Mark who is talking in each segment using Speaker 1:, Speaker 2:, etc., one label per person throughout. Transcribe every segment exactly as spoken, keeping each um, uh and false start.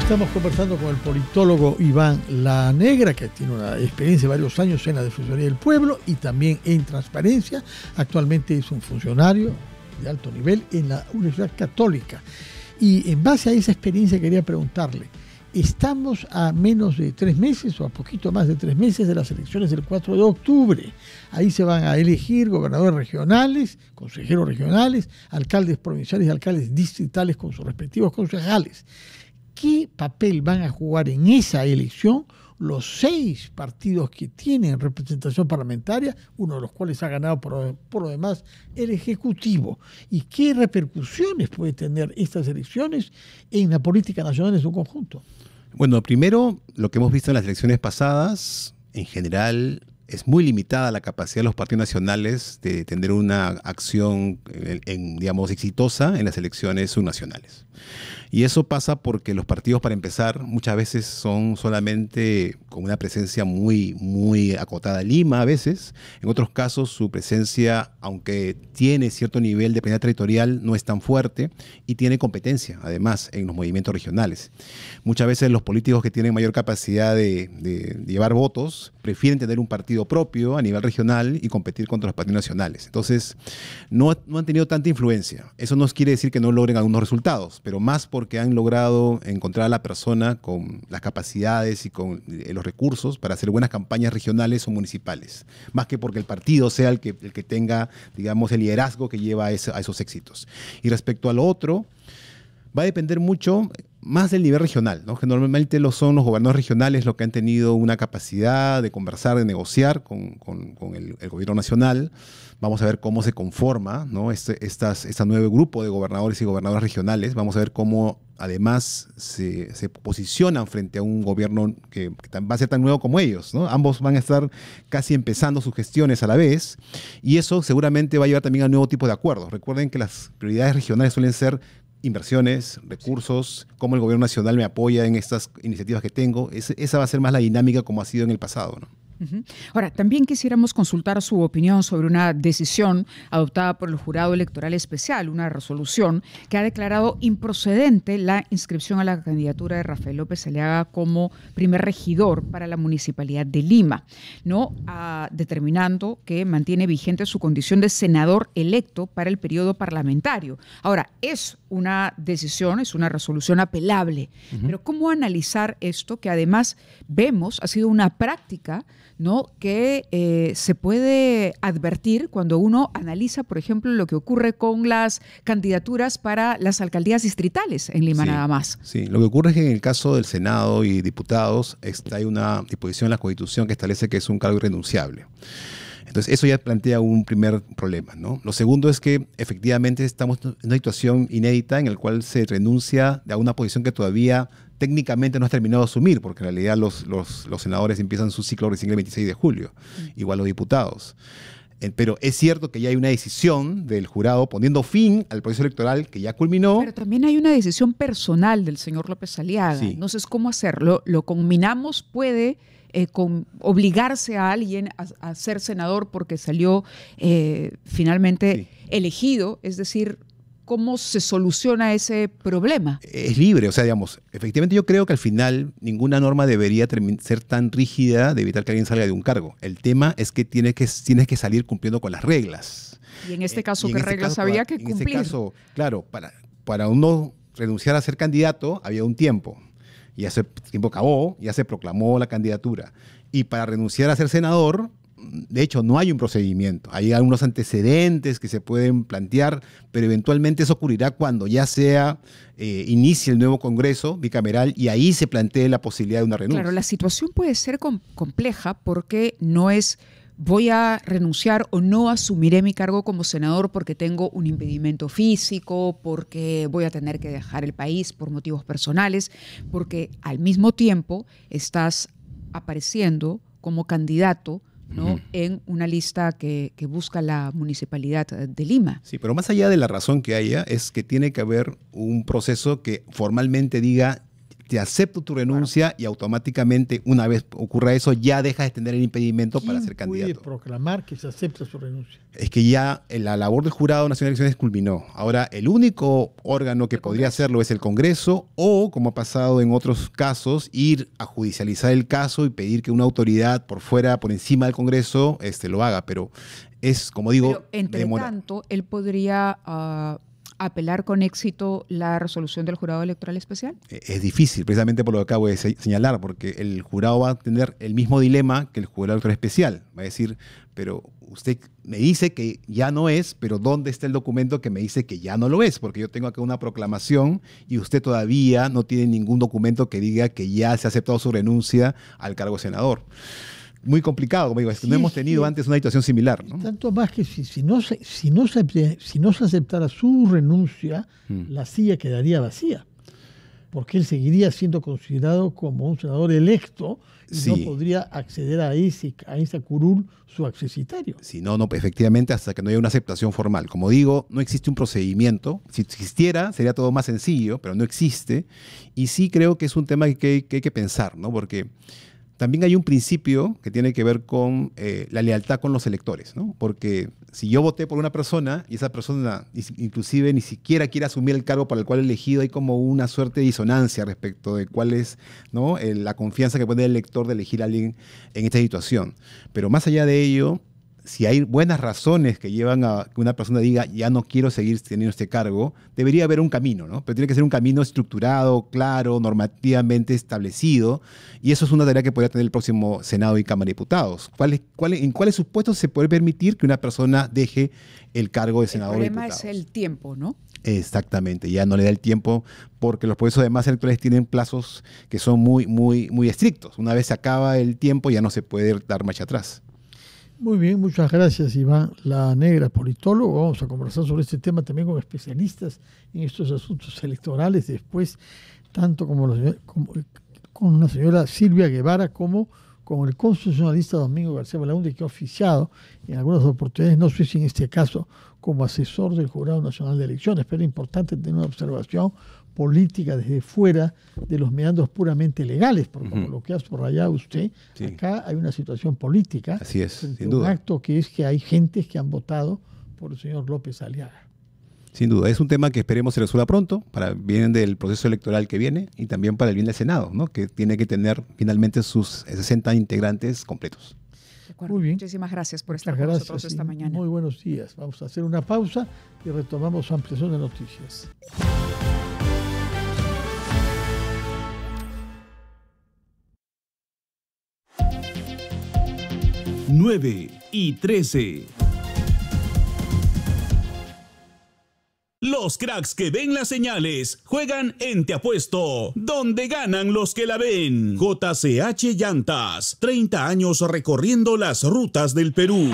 Speaker 1: Estamos conversando con el politólogo Iván Lanegra, que tiene una experiencia de varios años en la Defensoría del Pueblo y también en transparencia. Actualmente es un funcionario de alto nivel en la Universidad Católica. Y en base a esa experiencia quería preguntarle, estamos a menos de tres meses o a poquito más de tres meses de las elecciones del cuatro de octubre. Ahí se van a elegir gobernadores regionales, consejeros regionales, alcaldes provinciales y alcaldes distritales con sus respectivos concejales. ¿Qué papel van a jugar en esa elección los seis partidos que tienen representación parlamentaria, uno de los cuales ha ganado por, por lo demás el Ejecutivo? ¿Y qué repercusiones puede tener estas elecciones en la política nacional en su conjunto?
Speaker 2: Bueno, primero, lo que hemos visto en las elecciones pasadas, en general, es muy limitada la capacidad de los partidos nacionales de tener una acción, en, en, digamos, exitosa en las elecciones subnacionales. Y eso pasa porque los partidos, para empezar, muchas veces son solamente con una presencia muy, muy acotada en Lima a veces. En otros casos, su presencia, aunque tiene cierto nivel de presencia territorial, no es tan fuerte y tiene competencia, además, en los movimientos regionales. Muchas veces los políticos que tienen mayor capacidad de, de llevar votos prefieren tener un partido propio a nivel regional y competir contra los partidos nacionales. Entonces, no, no han tenido tanta influencia. Eso no quiere decir que no logren algunos resultados, pero más porque han logrado encontrar a la persona con las capacidades y con eh, los recursos para hacer buenas campañas regionales o municipales, más que porque el partido sea el que, el que tenga, digamos, el liderazgo que lleva a, ese, a esos éxitos. Y respecto a lo otro, va a depender mucho más del nivel regional, ¿no? Que normalmente lo son los gobernadores regionales los que han tenido una capacidad de conversar, de negociar con, con, con el, el gobierno nacional. Vamos a ver cómo se conforma, ¿no? este, estas, este nuevo grupo de gobernadores y gobernadoras regionales. Vamos a ver cómo además se, se posicionan frente a un gobierno que, que va a ser tan nuevo como ellos, ¿no? Ambos van a estar casi empezando sus gestiones a la vez y eso seguramente va a llevar también a un nuevo tipo de acuerdos. Recuerden que las prioridades regionales suelen ser inversiones, recursos, cómo el gobierno nacional me apoya en estas iniciativas que tengo. Es, esa va a ser más la dinámica como ha sido en el pasado, ¿no?
Speaker 3: Uh-huh. Ahora, también quisiéramos consultar su opinión sobre una decisión adoptada por el Jurado Electoral Especial, una resolución que ha declarado improcedente la inscripción a la candidatura de Rafael López Aliaga como primer regidor para la Municipalidad de Lima, ¿no? Ah, determinando que mantiene vigente su condición de senador electo para el periodo parlamentario. Ahora, es una decisión, es una resolución apelable, uh-huh. pero ¿cómo analizar esto que además vemos ha sido una práctica, ¿no? que eh, se puede advertir cuando uno analiza, por ejemplo, lo que ocurre con las candidaturas para las alcaldías distritales en Lima, sí, nada más?
Speaker 2: Sí, lo que ocurre es que en el caso del Senado y diputados está, hay una disposición en la Constitución que establece que es un cargo irrenunciable. Entonces, eso ya plantea un primer problema, ¿no? Lo segundo es que efectivamente estamos en una situación inédita en la cual se renuncia a una posición que todavía técnicamente no ha terminado de asumir, porque en realidad los, los, los senadores empiezan su ciclo recién el veintiséis de julio, mm. igual los diputados. Eh, pero es cierto que ya hay una decisión del jurado poniendo fin al proceso electoral que ya culminó.
Speaker 3: Pero también hay una decisión personal del señor López Aliaga. Sí. Entonces, ¿cómo hacerlo? ¿Lo combinamos? ¿Puede eh, con, obligarse a alguien a, a ser senador porque salió eh, finalmente sí. elegido? Es decir, ¿cómo se soluciona ese problema?
Speaker 2: Es libre, o sea, digamos, efectivamente yo creo que al final ninguna norma debería ser tan rígida de evitar que alguien salga de un cargo. El tema es que tienes que, tienes que salir cumpliendo con las reglas.
Speaker 3: Y en este caso, eh, ¿qué este reglas caso, había que
Speaker 2: en
Speaker 3: cumplir?
Speaker 2: En este caso, claro, para, para uno renunciar a ser candidato había un tiempo. Y ese tiempo acabó, ya se proclamó la candidatura. Y para renunciar a ser senador, de hecho, no hay un procedimiento. Hay algunos antecedentes que se pueden plantear, pero eventualmente eso ocurrirá cuando ya sea, eh, inicie el nuevo Congreso bicameral y ahí se plantee la posibilidad de una renuncia.
Speaker 3: Claro, la situación puede ser com- compleja porque no es voy a renunciar o no asumiré mi cargo como senador porque tengo un impedimento físico, porque voy a tener que dejar el país por motivos personales, porque al mismo tiempo estás apareciendo como candidato, ¿no? Uh-huh. en una lista que, que busca la Municipalidad de Lima.
Speaker 2: Sí, pero más allá de la razón que haya, es que tiene que haber un proceso que formalmente diga te acepto tu renuncia, claro, y automáticamente, una vez ocurra eso, ya dejas de tener el impedimento para ser candidato.
Speaker 1: ¿Quién puede proclamar que se acepta su renuncia?
Speaker 2: Es que ya la labor del Jurado Nacional de Elecciones culminó. Ahora, el único órgano que podría hacerlo es el Congreso, o, como ha pasado en otros casos, ir a judicializar el caso y pedir que una autoridad por fuera, por encima del Congreso, este, lo haga. Pero es, como digo,
Speaker 3: Pero, entre demora. tanto, él podría uh, apelar con éxito la resolución del Jurado Electoral Especial.
Speaker 2: Es difícil, precisamente por lo que acabo de señalar, porque el jurado va a tener el mismo dilema que el Jurado Electoral Especial. Va a decir, pero usted me dice que ya no es, pero ¿dónde está el documento que me dice que ya no lo es? Porque yo tengo acá una proclamación y usted todavía no tiene ningún documento que diga que ya se ha aceptado su renuncia al cargo de senador. Muy complicado, como digo, es que sí, no hemos tenido sí. antes una situación similar, ¿no?
Speaker 1: Tanto más que si, si, no, se, si, no, se, si no se aceptara su renuncia, hmm. la silla quedaría vacía, porque él seguiría siendo considerado como un senador electo y sí. no podría acceder a ese, a esa curul su accesitario.
Speaker 2: Sí, no, no, efectivamente, hasta que no haya una aceptación formal. Como digo, no existe un procedimiento. Si existiera, sería todo más sencillo, pero no existe. Y sí creo que es un tema que, que hay que pensar, ¿no? Porque también hay un principio que tiene que ver con eh, la lealtad con los electores, ¿no? Porque si yo voté por una persona y esa persona inclusive ni siquiera quiere asumir el cargo para el cual he elegido, hay como una suerte de disonancia respecto de cuál es, ¿no?, eh, la confianza que puede el elector de elegir a alguien en esta situación. Pero más allá de ello, si hay buenas razones que llevan a que una persona diga ya no quiero seguir teniendo este cargo, debería haber un camino, ¿no? Pero tiene que ser un camino estructurado, claro, normativamente establecido, y eso es una tarea que podría tener el próximo Senado y Cámara de Diputados. ¿Cuál es, cuál es, ¿En cuáles supuestos se puede permitir que una persona deje el cargo de senador o diputado?
Speaker 3: El problema es el tiempo, ¿no?
Speaker 2: Exactamente, ya no le da el tiempo porque los procesos además electorales tienen plazos que son muy, muy, muy estrictos. Una vez se acaba el tiempo ya no se puede dar marcha atrás.
Speaker 1: Muy bien, muchas gracias, Iván La Negra, politólogo. Vamos a conversar sobre este tema también con especialistas en estos asuntos electorales después, tanto como, la, como con la señora Silvia Guevara como con el constitucionalista Domingo García Belaúnde, que ha oficiado en algunas oportunidades, no sé si en este caso como asesor del Jurado Nacional de Elecciones, pero es importante tener una observación política desde fuera de los meandros puramente legales, porque uh-huh. como lo que ha subrayado usted, sí. acá hay una situación política.
Speaker 2: Así es, sin
Speaker 1: un
Speaker 2: duda.
Speaker 1: Un acto que es que hay gentes que han votado por el señor López Aliaga.
Speaker 2: Sin duda, es un tema que esperemos se resuelva pronto, para el bien del proceso electoral que viene y también para el bien del Senado, ¿no?, que tiene que tener finalmente sus sesenta integrantes completos.
Speaker 3: De acuerdo. Muy bien. Muchísimas gracias por estar con
Speaker 1: gracias,
Speaker 3: nosotros esta mañana.
Speaker 1: Muy buenos días. Vamos a hacer una pausa y retomamos su ampliación de noticias.
Speaker 4: nueve y trece. Los cracks que ven las señales juegan en Te Apuesto, donde ganan los que la ven. J C H Llantas, treinta años recorriendo las rutas del Perú.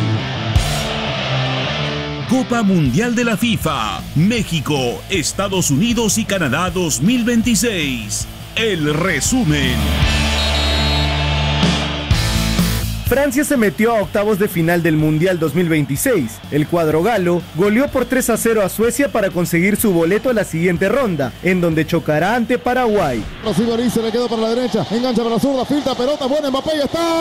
Speaker 4: Copa Mundial de la FIFA, México, Estados Unidos y Canadá dos mil veintiséis. El resumen.
Speaker 5: Francia se metió a octavos de final del Mundial dos mil veintiséis. El cuadro galo goleó por tres a cero a Suecia para conseguir su boleto a la siguiente ronda, en donde chocará ante Paraguay.
Speaker 6: Recibe se le quedó para la derecha, engancha para la zurda, filtra, pelota, buena, Mbappé, y está.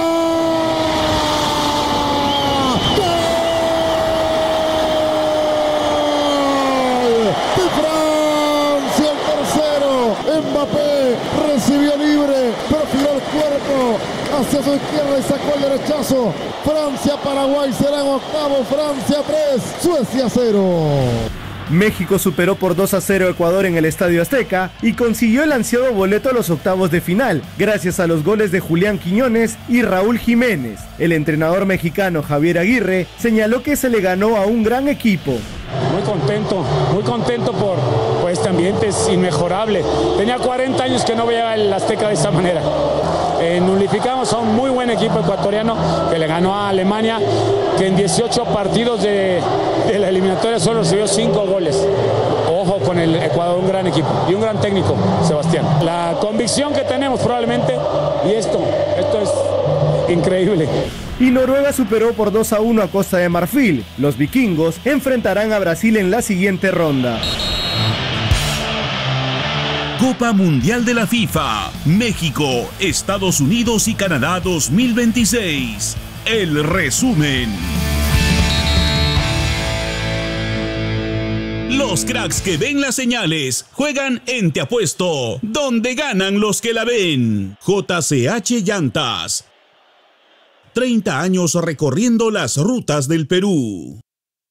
Speaker 6: ¡Gol de Francia, el tercero! Mbappé recibió libre, perfiló el cuerpo hacia su izquierda y sacó el derechazo. Francia-Paraguay será en octavo. Francia tres, Suecia cero.
Speaker 5: México superó por dos a cero a Ecuador en el Estadio Azteca y consiguió el ansiado boleto a los octavos de final, gracias a los goles de Julián Quiñones y Raúl Jiménez. El entrenador mexicano Javier Aguirre señaló que se le ganó a un gran equipo.
Speaker 7: Muy contento, muy contento por, por este ambiente, es inmejorable. Tenía cuarenta años que no veía el Azteca de esta manera. Eh, nulificamos a un muy buen equipo ecuatoriano que le ganó a Alemania, que en dieciocho partidos de, de la eliminatoria solo recibió cinco goles. Ojo con el Ecuador, un gran equipo y un gran técnico, Sebastián. La convicción que tenemos probablemente, y esto, esto es increíble.
Speaker 5: Y Noruega superó por dos a uno a Costa de Marfil. Los vikingos enfrentarán a Brasil en la siguiente ronda.
Speaker 4: Copa Mundial de la FIFA, México, Estados Unidos y Canadá dos mil veintiséis. El resumen. Los cracks que ven las señales juegan en Te Apuesto, donde ganan los que la ven. J C H Llantas. treinta años recorriendo las rutas del Perú.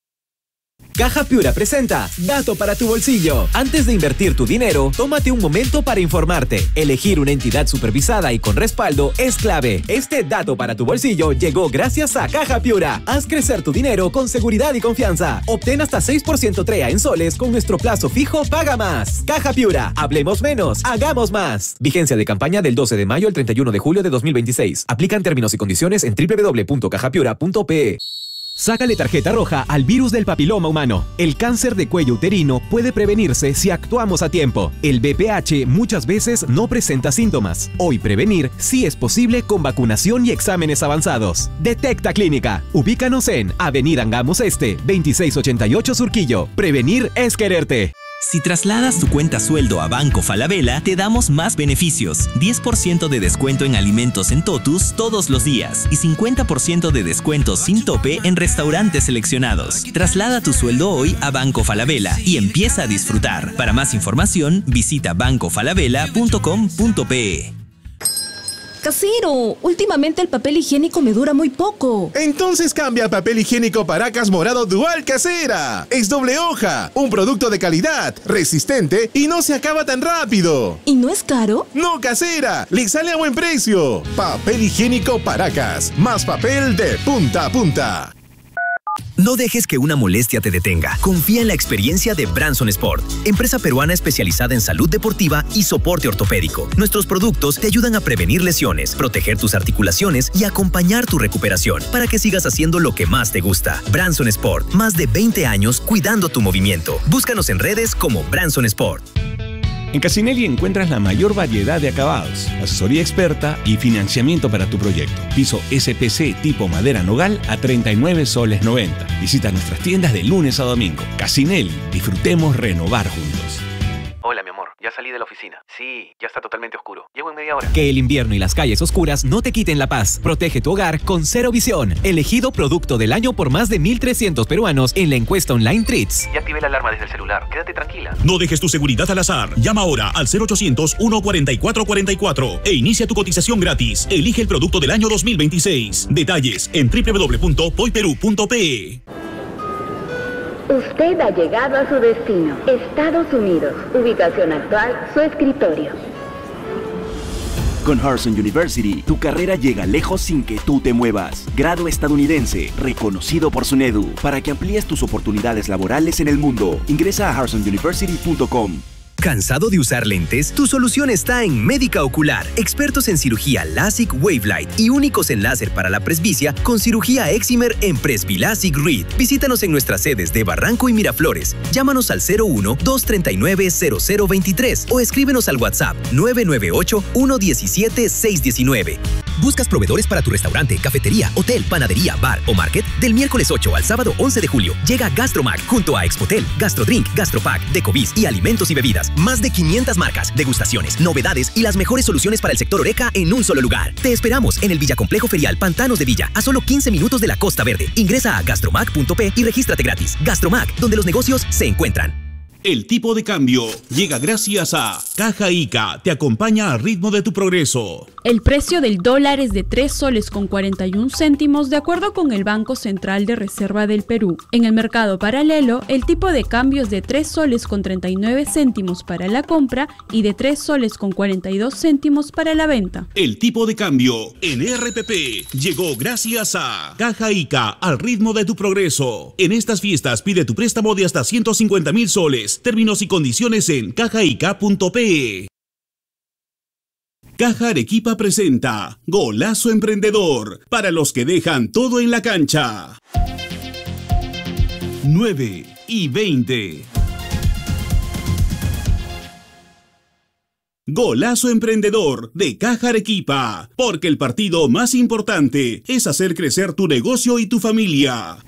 Speaker 8: Caja Piura presenta Dato para tu bolsillo. Antes de invertir tu dinero, tómate un momento para informarte. Elegir una entidad supervisada y con respaldo es clave. Este Dato para tu bolsillo llegó gracias a Caja Piura. Haz crecer tu dinero con seguridad y confianza. Obtén hasta seis por ciento T R E A en soles con nuestro plazo fijo Paga Más. Caja Piura. Hablemos menos, hagamos más. Vigencia de campaña del doce de mayo al treinta y uno de julio de dos mil veintiséis. Aplican términos y condiciones en doble u doble u doble u punto caja piura punto pe e. Sácale tarjeta roja al virus del papiloma humano. El cáncer de cuello uterino puede prevenirse si actuamos a tiempo. El B P H muchas veces no presenta síntomas. Hoy prevenir sí es posible con vacunación y exámenes avanzados. Detecta Clínica. Ubícanos en Avenida Angamos Este, veintiséis ochenta y ocho Surquillo. Prevenir es quererte.
Speaker 9: Si trasladas tu cuenta sueldo a Banco Falabella, te damos más beneficios. diez por ciento de descuento en alimentos en Totus todos los días y cincuenta por ciento de descuento sin tope en restaurantes seleccionados. Traslada tu sueldo hoy a Banco Falabella y empieza a disfrutar. Para más información, visita banco falabella punto com punto pe.
Speaker 10: Casero, últimamente el papel higiénico me dura muy poco.
Speaker 11: Entonces cambia a papel higiénico Paracas Morado Dual Casera. Es doble hoja, un producto de calidad, resistente y no se acaba tan rápido.
Speaker 10: ¿Y no es caro?
Speaker 11: No, Casera, le sale a buen precio. Papel higiénico Paracas, más papel de punta a punta.
Speaker 12: No dejes que una molestia te detenga. Confía en la experiencia de Branson Sport, empresa peruana especializada en salud deportiva y soporte ortopédico. Nuestros productos te ayudan a prevenir lesiones, proteger tus articulaciones y acompañar tu recuperación para que sigas haciendo lo que más te gusta. Branson Sport, más de veinte años cuidando tu movimiento. Búscanos en redes como Branson Sport.
Speaker 13: En Casinelli encuentras la mayor variedad de acabados, asesoría experta y financiamiento para tu proyecto. Piso S P C tipo madera nogal a treinta y nueve soles noventa. Visita nuestras tiendas de lunes a domingo. Casinelli, disfrutemos renovar juntos.
Speaker 14: Hola, mi amor, ya salí de la oficina. Sí, ya está totalmente oscuro. Llego en media hora.
Speaker 8: Que el invierno y las calles oscuras no te quiten la paz. Protege tu hogar con Cero Visión, elegido producto del año por más de mil trescientos peruanos en la encuesta online Treats.
Speaker 14: Ya activé la alarma desde el celular. Quédate tranquila.
Speaker 4: No dejes tu seguridad al azar. Llama ahora al cero ochocientos, uno cuarenta y cuatro cuarenta y cuatro e inicia tu cotización gratis. Elige el producto del año dos mil veintiséis. Detalles en doble u doble u doble u punto poi peru punto pe e.
Speaker 15: Usted ha llegado a su destino, Estados Unidos. Ubicación actual, su escritorio.
Speaker 16: Con Harrison University, tu carrera llega lejos sin que tú te muevas. Grado estadounidense, reconocido por su N E D U, para que amplíes tus oportunidades laborales en el mundo. Ingresa a harrison university punto com.
Speaker 12: ¿Cansado de usar lentes? Tu solución está en Médica Ocular, expertos en cirugía LASIK Wavelight y únicos en láser para la presbicia con cirugía Excimer en Presbilasic Reed. Visítanos en nuestras sedes de Barranco y Miraflores. Llámanos al cero uno, dos treinta y nueve, cero cero veintitrés o escríbenos al WhatsApp nueve nueve ocho, uno diecisiete, seis diecinueve. ¿Buscas proveedores para tu restaurante, cafetería, hotel, panadería, bar o market? Del miércoles ocho al sábado once de julio llega Gastromac junto a Expotel, Gastrodrink, Gastropack, Decovis y Alimentos y Bebidas. Más de quinientas marcas, degustaciones, novedades y las mejores soluciones para el sector Oreca en un solo lugar. Te esperamos en el Villacomplejo Ferial Pantanos de Villa, a solo quince minutos de la Costa Verde. Ingresa a gastromac punto pe y regístrate gratis. Gastromac, donde los negocios se encuentran.
Speaker 4: El tipo de cambio llega gracias a Caja Ica, te acompaña al ritmo de tu progreso.
Speaker 17: El precio del dólar es de tres soles con cuarenta y un céntimos de acuerdo con el Banco Central de Reserva del Perú. En el mercado paralelo, el tipo de cambio es de tres soles con treinta y nueve céntimos para la compra y de tres soles con cuarenta y dos céntimos para la venta.
Speaker 4: El tipo de cambio en R P P llegó gracias a Caja Ica, al ritmo de tu progreso. En estas fiestas pide tu préstamo de hasta ciento cincuenta mil soles. Términos y condiciones en caja ica punto pe e. Caja Arequipa presenta Golazo Emprendedor, para los que dejan todo en la cancha. nueve y veinte. Golazo Emprendedor de Caja Arequipa, porque el partido más importante es hacer crecer tu negocio y tu familia.